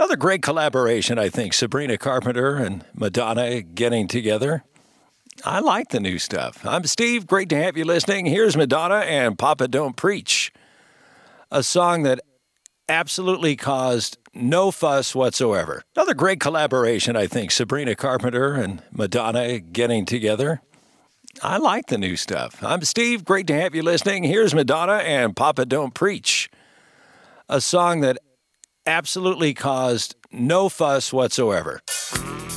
Another great collaboration, I think. Sabrina Carpenter and Madonna getting together. I like the new stuff. I'm Steve. Great to have you listening. Here's Madonna and Papa Don't Preach, a song that absolutely caused no fuss whatsoever. Another great collaboration, I think. Sabrina Carpenter and Madonna getting together. I like the new stuff. I'm Steve. Great to have you listening. Here's Madonna and Papa Don't Preach, a song that absolutely caused no fuss whatsoever.